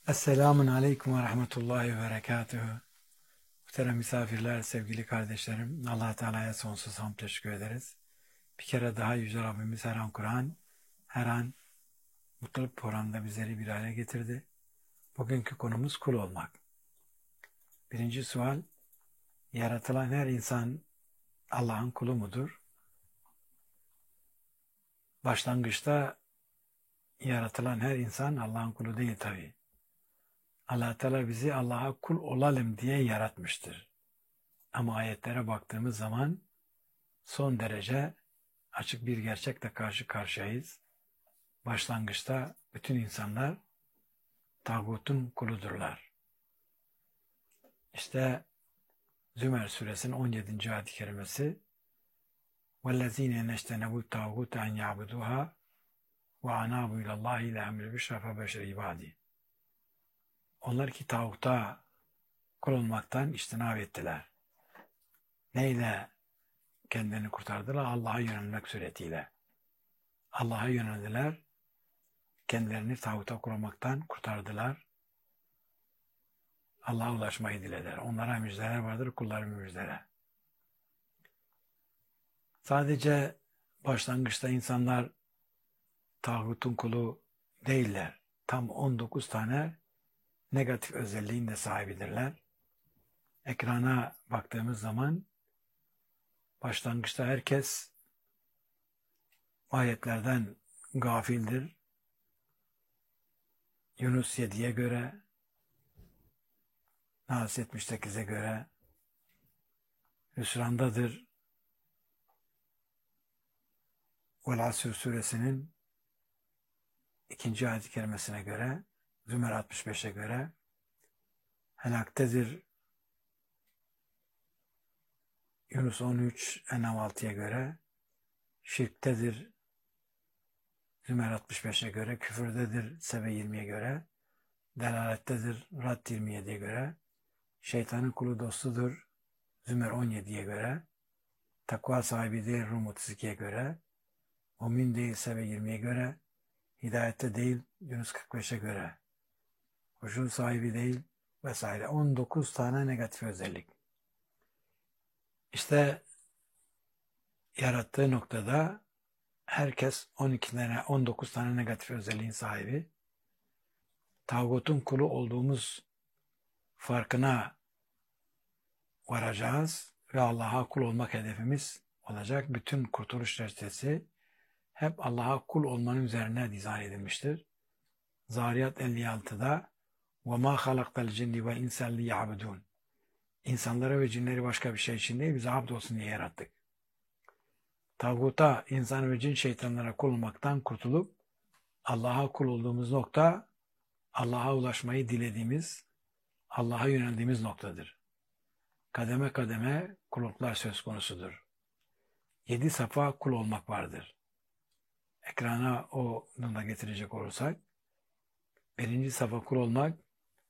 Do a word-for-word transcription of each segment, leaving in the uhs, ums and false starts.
Esselamun Aleyküm ve Rahmetullahi ve Berekatühü. Muhterem misafirler, sevgili kardeşlerim, Allah Teala'ya sonsuz hamd teşekkür ederiz. Bir kere daha Yüce Rabbimiz her an Kur'an, her an mutluluk programında bizleri bir araya getirdi. Bugünkü konumuz kul olmak. Birinci sual, yaratılan her insan Allah'ın kulu mudur? Başlangıçta yaratılan her insan Allah'ın kulu değil tabii. Allah Teala bizi Allah'a kul olalım diye yaratmıştır. Ama ayetlere baktığımız zaman son derece açık bir gerçekle karşı karşıyayız. Başlangıçta bütün insanlar tağutun kuludurlar. İşte Zümer suresinin on yedinci ayet-i kerimesi وَالَّذ۪ينَ نَجْتَنَبُوا التَّاغُوتَ اَنْ يَعْبُدُوهَا وَاَنَابُوا اِلَى اللّٰهِ لَهَمْ الْبِشْرَ فَبَشَرِ ibadi. Onlar ki tağuta kul olmaktan içtinab ettiler. Neyle kendini kurtardılar? Allah'a yönelmek suretiyle. Allah'a yöneldiler, kendilerini tağuta kurmaktan kurtardılar. Allah'a ulaşmayı dilediler. Onlara müjdeler vardır, kulların müjdeler. Sadece başlangıçta insanlar tağutun kulu değiller. Tam on dokuz tane negatif özelliğin de sahibidirler. Ekrana baktığımız zaman başlangıçta herkes ayetlerden gafildir. Yunus yediye göre, Nas yetmiş sekize göre hüsrandadır. Vel-Asr suresinin ikinci ayet-i kerimesine göre, Zümer altmış beşe göre helaktedir. Yunus on üç, En'am altıya göre şirktedir. Zümer altmış beşe göre küfürdedir. Sebe yirmiye göre delalettedir. Rad yirmi yediye göre şeytanın kulu dostudur. Zümer on yediye göre takva sahibi değil. Rum otuz ikiye göre mümin değil. Sebe yirmiye göre hidayette değil. Yunus kırk beşe göre huşu sahibi değil vesaire. on dokuz tane negatif özellik. İşte yarattığı noktada herkes on iki tane, on dokuz tane negatif özelliğin sahibi. Tağutun kulu olduğumuz farkına varacağız ve Allah'a kul olmak hedefimiz olacak. Bütün kurtuluş reçetesi hep Allah'a kul olmanın üzerine dizayn edilmiştir. Zariyat elli altıda وَمَا خَلَقْتَ الْجِنِّ وَالْاِنْسَ لِيَعْبُدُونَ İnsanları ve cinleri başka bir şey için değil, bize abd olsun diye yarattık. Tağuta, insan ve cin şeytanlara kul olmaktan kurtulup Allah'a kul olduğumuz nokta, Allah'a ulaşmayı dilediğimiz, Allah'a yöneldiğimiz noktadır. Kademe kademe kulluklar söz konusudur. Yedi safa kul olmak vardır. Ekrana onu da getirecek olursak, birinci safa kul olmak,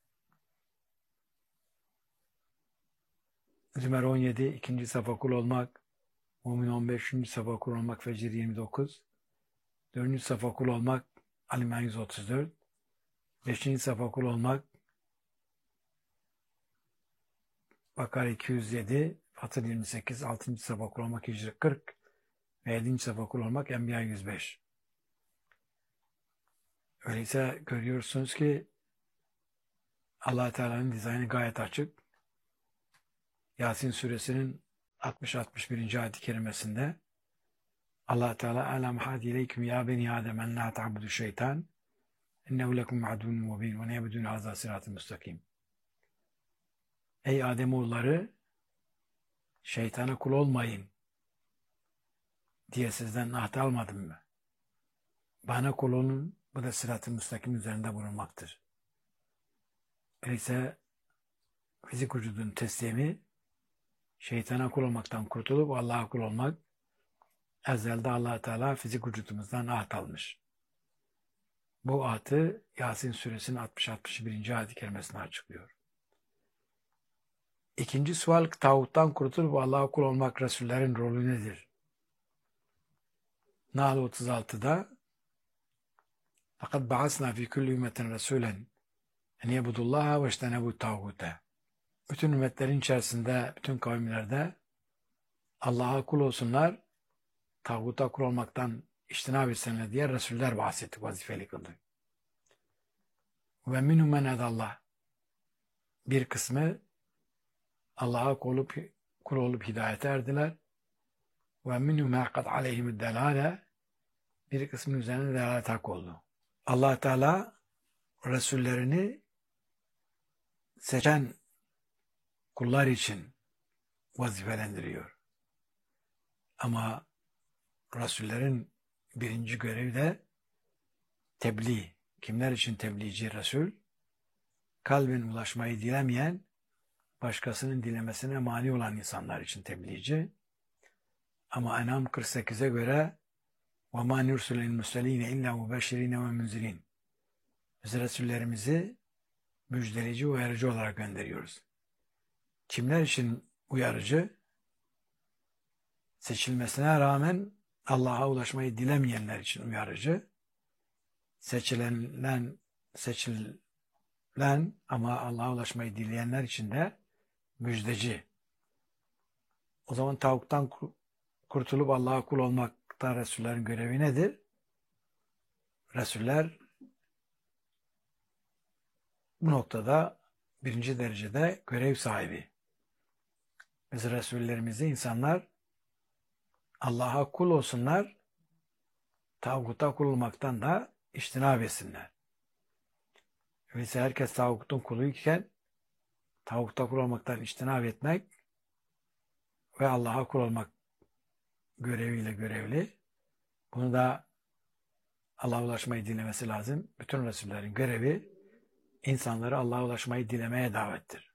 Zümer on yedi, ikinci safa kul olmak, Mümin on beş. Üçüncü safa kul olmak, Fecir yirmi dokuz, dördüncü safa kul olmak, Ali yüz otuz dört, beşinci safa kul olmak, Bakara iki yüz yedi, Fatır yirmi sekiz, altıncı safa kul olmak, Hicri kırk ve yedinci safa kul olmak, Enbiya yüz beş. Öyleyse görüyorsunuz ki Allah Teala'nın dizaynı gayet açık. Yasin suresinin altmış altmış birinci ayet-i kerimesinde Allah Teala "Alam hadileyküm ya beni Adem en la ta'budu şeytan innehu lekum adun mubin ve neyebudun hazâ sırat-ı müstakim." Ey Ademoğulları, şeytana kul olmayın diye sizden ahd almadım mı? Bana kul olun, bu da sırat-ı müstakim üzerinde bulunmaktır. Öyleyse fizik vücudun teslimi şeytana kul olmaktan kurtulup Allah'a kul olmak, ezelde Allah Teala fizik vücudumuzdan ahd almış. Bu ahdı Yasin suresinin altmış altmış birinci ayet-i kerimesine açıklıyor. İkinci sual, tağuttan kurtulup Allah'a kul olmak Resullerin rolü nedir? Nahl otuz altıda "Fakat ba'asna fi kulli ümmetin resulen En yebudullaha ve iştenebu tağute. Bütün ümmetlerin içerisinde, bütün kavimlerde Allah'a kul olsunlar, tağuta kul olmaktan iştinab etsinler diye Resuller bahsetti, vazifeli kıldı. Ve minhum men hedallah. Bir kısmı Allah'a kul olup, kul olup hidayete erdiler. Ve minhum haqqat aleyhimud delale. Bir kısmının üzerine delalet hak oldu. Allah Teala Resullerini seçen kullar için vazifelendiriyor. Ama Resullerin birinci görevi de tebliğ. Kimler için tebliğci Resul? Kalbin ulaşmayı dilemeyen, başkasının dilemesine mani olan insanlar için tebliğci. Ama En'am kırk sekize göre وَمَا نُرْسُلَ الْمُسْلِينَ اِلَّا مُبَشِّرِينَ وَمُنْزِرِينَ. Biz Resullerimizi müjdeleyici, uyarıcı olarak gönderiyoruz. Kimler için uyarıcı? Seçilmesine rağmen Allah'a ulaşmayı dilemeyenler için uyarıcı. Seçilen, seçilen ama Allah'a ulaşmayı dileyenler için de müjdeci. O zaman tavuktan kurtulup Allah'a kul olmakta Resullerin görevi nedir? Resuller bu noktada birinci derecede görev sahibi. Biz Resullerimizi insanlar Allah'a kul olsunlar, tağuta kul olmaktan da iştinab etsinler. Öyleyse herkes tağutun kuluyken tağuta kul olmaktan iştinab etmek ve Allah'a kul olmak göreviyle görevli. Bunu da Allah'a ulaşmayı dilemesi lazım. Bütün Resullerin görevi insanları Allah'a ulaşmayı dilemeye davettir.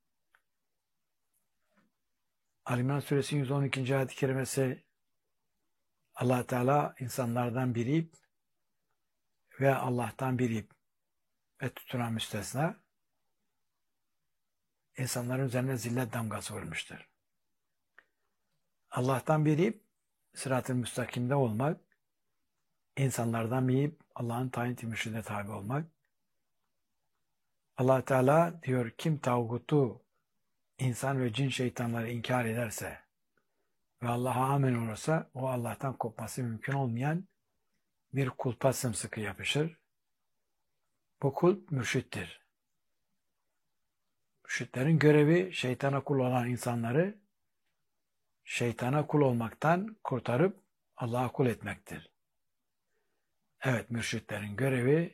Ali-İmran Suresinin yüz on ikinci ayet-i kerimesi Allah Teala insanlardan biriyip ve Allah'tan biriyip ve tutunan müstesna insanların üzerine zillet damgası vurmuştur. Allah'tan biriyip sırat-ı müstakimde olmak, insanlardan biriyip Allah'ın tayin-i mürşide tabi olmak. Allah Teala diyor, kim tağutu, insan ve cin şeytanları inkar ederse ve Allah'a amen olursa o Allah'tan kopması mümkün olmayan bir kulpa sımsıkı yapışır. Bu kulp mürşittir. Mürşitlerin görevi şeytana kul olan insanları şeytana kul olmaktan kurtarıp Allah'a kul etmektir. Evet, mürşitlerin görevi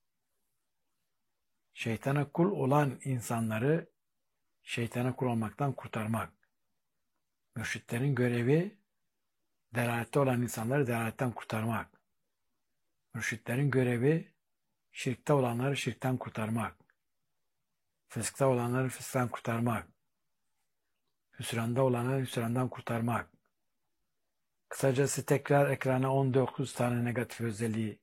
şeytana kul olan insanları şeytana kul olmaktan kurtarmak. Mürşitlerin görevi delalette olan insanları delaletten kurtarmak. Mürşitlerin görevi şirkte olanları şirkten kurtarmak. Fıskta olanları fısktan kurtarmak. Hüsranda olanları hüsrandan kurtarmak. Kısacası tekrar ekrana on dokuz tane negatif özelliği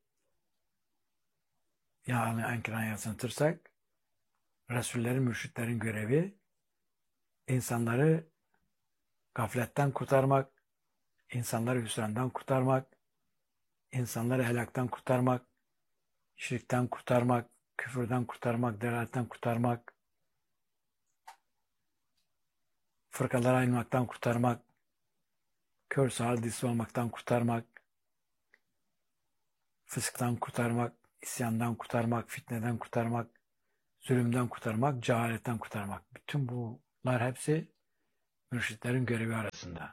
yani ekran yansıtırsak Resullerin, mürşitlerin görevi insanları gafletten kurtarmak, insanları hüsrandan kurtarmak, insanları helaktan kurtarmak, şirkten kurtarmak, küfürden kurtarmak, delaletten kurtarmak, fırkalara ayrılmaktan kurtarmak, kör sağır dilsiz olmaktan kurtarmak, fısktan kurtarmak, isyandan kurtarmak, fitneden kurtarmak, zulümden kurtarmak, cehaletten kurtarmak. Bütün bunlar hepsi mürşitlerin görevi arasında.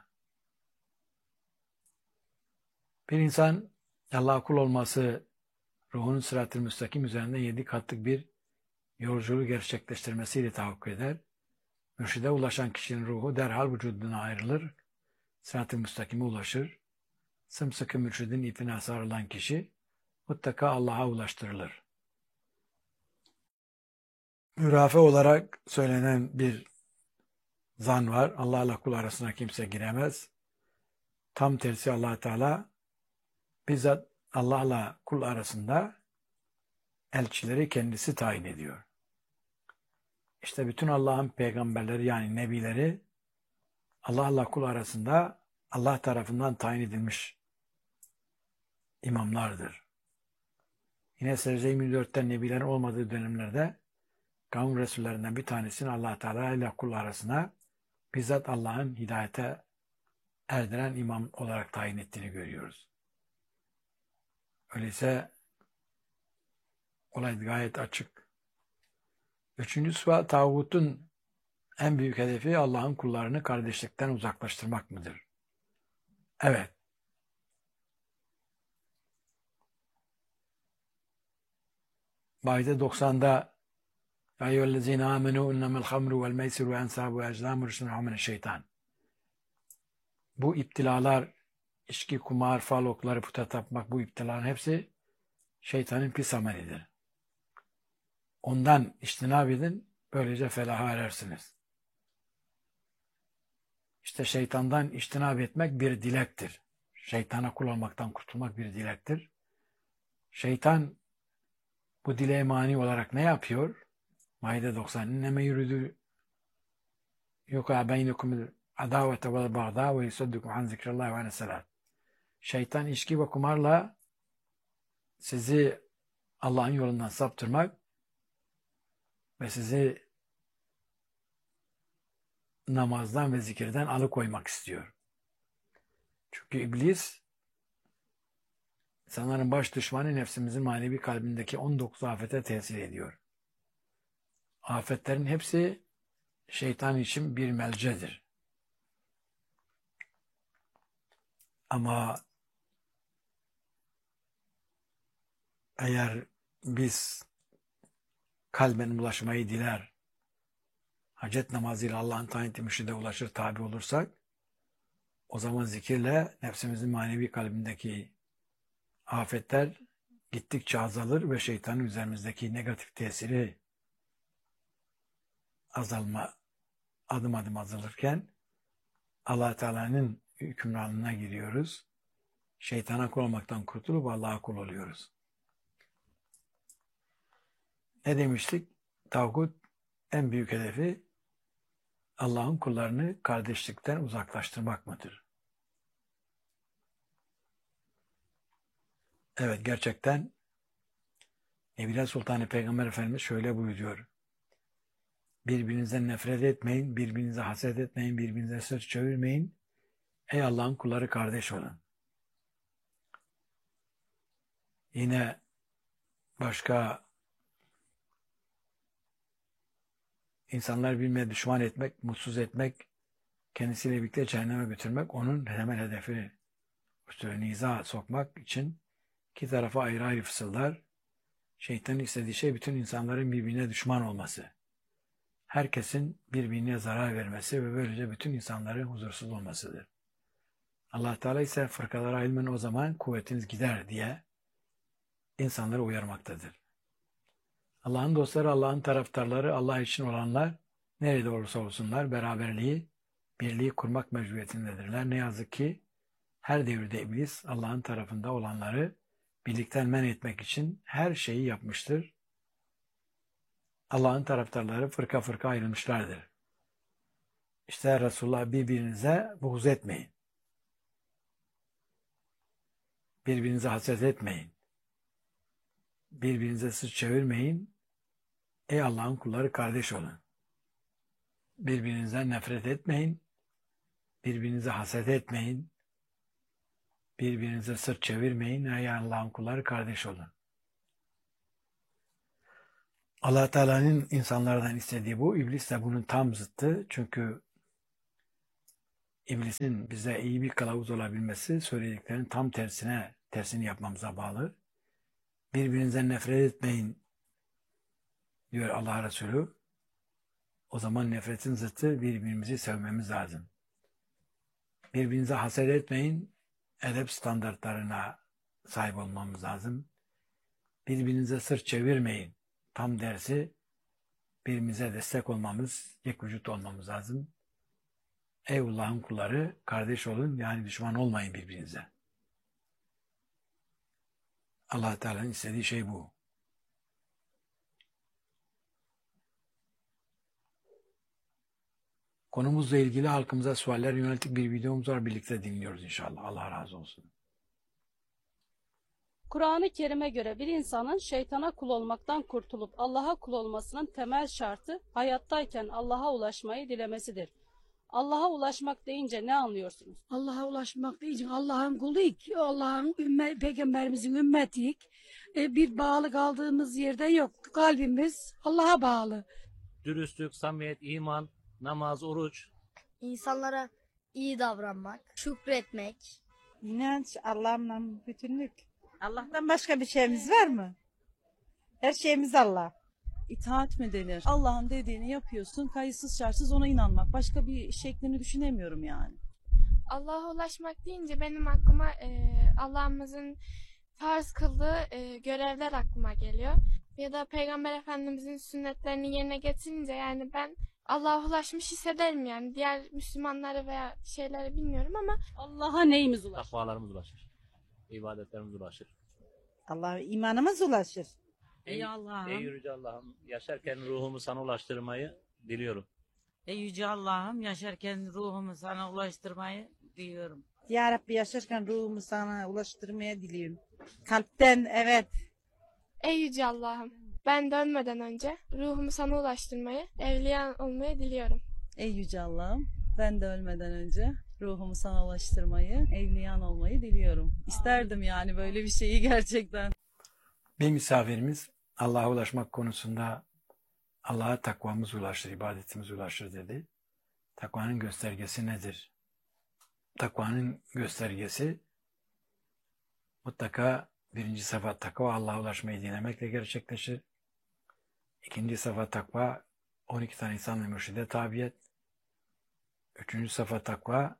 Bir insan Allah'a kul olması ruhunun sırat-ı müstakim üzerinde yedi katlık bir yolculuğu gerçekleştirmesiyle tahakkuk eder. Mürşide ulaşan kişinin ruhu derhal vücuduna ayrılır, sırat-ı müstakime ulaşır. Sımsıkı mürşidin ipine sarılan kişi mutlaka Allah'a ulaştırılır. Hürafe olarak söylenen bir zan var. Allah'la kul arasına kimse giremez. Tam tersi Allah Teala bizzat Allah'la kul arasında elçileri kendisi tayin ediyor. İşte bütün Allah'ın peygamberleri yani nebileri Allah'la kul arasında Allah tarafından tayin edilmiş imamlardır. Yine Secde yirmi dörtte nebilerin olmadığı dönemlerde kavim resullerinden bir tanesini Allah Teala ile kul arasına bizzat Allah'ın hidayete erdiren imam olarak tayin ettiğini görüyoruz. Öyleyse olay gayet açık. Üçüncü sual, tağutun en büyük hedefi Allah'ın kullarını kardeşlikten uzaklaştırmak mıdır? Evet. Maide doksan'da Ya eyyühellezine amenu innemel hamru vel meysiru ve ensabu ve eclamu rüsnü'nü mineşşeytan. Bu iptilalar, içki, kumar, fal okları, puta tapmak, bu iptilaların hepsi şeytanın pis amelidir. Ondan içtinab edin, böylece felaha erersiniz. İşte şeytandan içtinab etmek bir dilektir. Şeytana kul olmaktan kurtulmak bir dilektir. Şeytan bu dileğe mani olarak ne yapıyor? Maide doksan. İnneme yürüdü yuka beynekumul adavete vel bağda ve yusuddukum an zikrillahi ve aneselat. Şeytan içki ve kumarla sizi Allah'ın yolundan saptırmak ve sizi namazdan ve zikirden alıkoymak istiyor. Çünkü iblis insanların baş düşmanı, nefsimizin manevi kalbindeki on dokuz afete tesir ediyor. Afetlerin hepsi şeytan için bir melcedir. Ama eğer biz kalben ulaşmayı diler, hacet namazıyla Allah'ın tayin ettiği mürşide ulaşır, tabi olursak, o zaman zikirle nefsimizin manevi kalbindeki afetler gittikçe azalır ve şeytanın üzerimizdeki negatif tesiri azalma, adım adım azalırken Allah Teala'nın hükümranlığına giriyoruz. Şeytana kul olmaktan kurtulup Allah'a kul oluyoruz. Ne demiştik? Tağut en büyük hedefi Allah'ın kullarını kardeşlikten uzaklaştırmak mıdır? Evet, gerçekten Nebiler Sultanı Peygamber Efendimiz şöyle buyuruyor. Birbirinizden nefret etmeyin, birbirinize haset etmeyin, birbirinize sırt çevirmeyin. Ey Allah'ın kulları, kardeş olun. Yine başka insanlar birbirine düşman etmek, mutsuz etmek, kendisiyle birlikte cehenneme götürmek onun temel hedefi. İşte niza sokmak için iki tarafa ayrı ayrı fısıldar. Şeytanın istediği şey bütün insanların birbirine düşman olması. Herkesin birbirine zarar vermesi ve böylece bütün insanların huzursuz olmasıdır. Allah Teala ise fırkalara ayrılmayın, o zaman kuvvetiniz gider diye insanları uyarmaktadır. Allah'ın dostları, Allah'ın taraftarları, Allah için olanlar nerede olursa olsunlar beraberliği, birliği kurmak mecburiyetindedirler. Ne yazık ki her devirde iblis Allah'ın tarafında olanları birlikten men etmek için her şeyi yapmıştır. Allah'ın taraftarları fırka fırka ayrılmışlardır. İşte Resulullah, birbirinize buğz etmeyin. Birbirinize haset etmeyin. Birbirinize sırt çevirmeyin. Ey Allah'ın kulları, kardeş olun. Birbirinizden nefret etmeyin. Birbirinize haset etmeyin. Birbirinize sırt çevirmeyin. Ey Allah'ın kulları, kardeş olun. Allah Teala'nın insanlardan istediği bu. İblis de bunun tam zıttı. Çünkü İblisin bize iyi bir kılavuz olabilmesi söylediklerinin tam tersine, tersini yapmamıza bağlı. Birbirinizden nefret etmeyin diyor Allah Resulü. O zaman nefretin zıttı birbirimizi sevmemiz lazım. Birbirinize haset etmeyin, edep standartlarına sahip olmamız lazım. Birbirinize sırt çevirmeyin. Tam dersi, birbirimize destek olmamız, yek vücut olmamız lazım. Ey Allah'ın kulları, kardeş olun, yani düşman olmayın birbirinize. Allah Teala'nın istediği şey bu. Konumuzla ilgili halkımıza sualler yönelik bir videomuz var. Birlikte dinliyoruz inşallah. Allah razı olsun. Kur'an-ı Kerim'e göre bir insanın şeytana kul olmaktan kurtulup Allah'a kul olmasının temel şartı hayattayken Allah'a ulaşmayı dilemesidir. Allah'a ulaşmak deyince ne anlıyorsunuz? Allah'a ulaşmak deyince Allah'ın kuluyuk, Allah'ın ümmet, peygamberimizin ümmetiyik. E, bir bağlı kaldığımız yerde yok. Kalbimiz Allah'a bağlı. Dürüstlük, samimiyet, iman, namaz, oruç. İnsanlara iyi davranmak, şükretmek. İnanç, Allah'ımla bütünlük. Allah'tan başka bir şeyimiz var mı? Her şeyimiz Allah. İtaat mi denir? Allah'ın dediğini yapıyorsun, kayıtsız şartsız ona inanmak. Başka bir şeklini düşünemiyorum yani. Allah'a ulaşmak deyince benim aklıma e, Allah'ımızın farz kıldığı e, görevler aklıma geliyor. Ya da Peygamber Efendimizin sünnetlerini yerine getirince yani ben Allah'a ulaşmış hissederim yani. Diğer Müslümanları veya şeyleri bilmiyorum ama Allah'a neyimiz ulaşır? Takvalarımız ulaşır. İbadetlerimiz ulaşır. Allah imanımız ulaşır. Ey Allah'ım, Ey Yüce Allah'ım, yaşarken ruhumu sana ulaştırmayı diliyorum. Ey Yüce Allah'ım, yaşarken ruhumu sana ulaştırmayı diliyorum. Ya Rabbi, yaşarken ruhumu sana ulaştırmaya diliyorum. Kalpten, evet. ey Yüce Allah'ım ben dönmeden önce ruhumu sana ulaştırmayı, evliya olmayı diliyorum. ey Yüce Allah'ım, ben de ölmeden önce ruhumu sana ulaştırmayı, evliyan olmayı diliyorum. İsterdim yani böyle bir şeyi gerçekten. Bir misafirimiz Allah'a ulaşmak konusunda Allah'a takvamız ulaşır, ibadetimiz ulaşır dedi. Takvanın göstergesi nedir? Takvanın göstergesi mutlaka birinci sıfat takva Allah'a ulaşmayı dilemekle gerçekleşir. İkinci sıfat takva on iki tane insan ve mürşide tabiyet. Üçüncü sıfat takva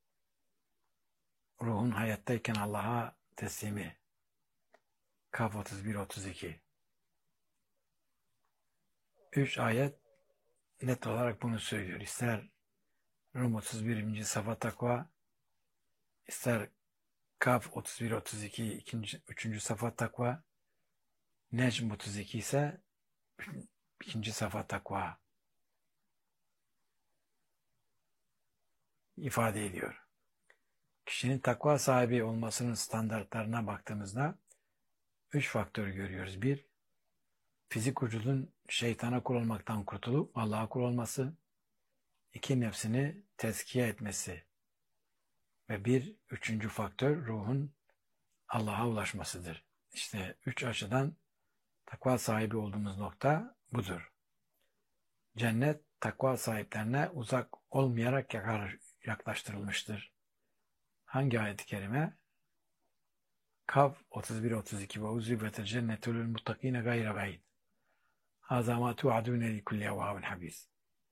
ruhun hayattayken Allah'a teslimi. Kaf otuz bir otuz iki. Üç ayet net olarak bunu söylüyor. İster Rum otuz birinci sıfat takva, ister Kaf otuz bir otuz iki ikinci, üçüncü sıfat takva, Necm otuz iki ise ikinci sıfat takva ifade ediyor. Kişinin takva sahibi olmasının standartlarına baktığımızda üç faktör görüyoruz. Bir, fizik vücudun şeytana kul olmaktan kurtulup Allah'a kul olması. İki, nefsini tezkiye etmesi. Ve bir, üçüncü faktör ruhun Allah'a ulaşmasıdır. İşte üç açıdan takva sahibi olduğumuz nokta budur. Cennet takva sahiplerine uzak olmayarak yaklaştırılmıştır. Hangi ayet-i kerime? Kaf otuz bir otuz iki ve uzribetel cennetu lil muttakine gayre ba'id. Haza ma tu'adune li kulli evvabin hafiz.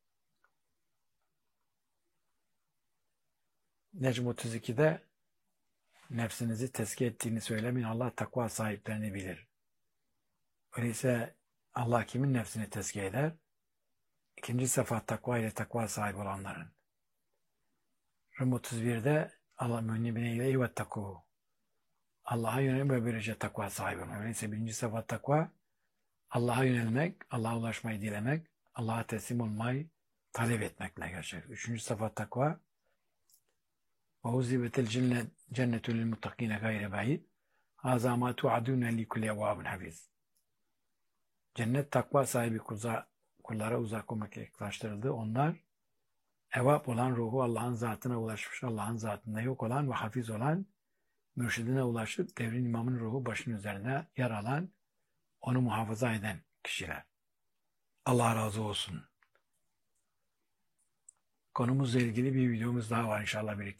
Necm otuz ikide nefsinizi tezkiye ettiğini söylemeyin. Allah takva sahiplerini bilir. Öyleyse Allah kimin nefsini tezkiye eder? İkinci sıfat takva ile takva sahibi olanların. Rum otuz birde Allah mü'minine ile ve takvu. Allah'a yönelmek ve böylece takva sahibi olmak. Öyleyse birinci sıfat takva Allah'a yönelmek, Allah'a ulaşmayı dilemek, Allah'a teslim olmayı talep etmekle gerçekleşir. Üçüncü sıfat takva وَاُزِّبَتِ الْجَنَّةُ لِلْمُتَّقِينَ غَيْرَ بَعِيدٍ هَذَا مَا تُعَدُونَ لِكُلِّ اَوَّابٍ حَفِيظٍ. Cennet takva sahibi kullara uzak olmak yaklaştırıldı. Onlar evap olan ruhu Allah'ın zatına ulaşmış, Allah'ın zatında yok olan ve hafiz olan mürşidine ulaşıp devrin imamın ruhu başının üzerine yer alan, onu muhafaza eden kişiler. Allah razı olsun. Konumuzla ilgili bir videomuz daha var inşallah birlikte.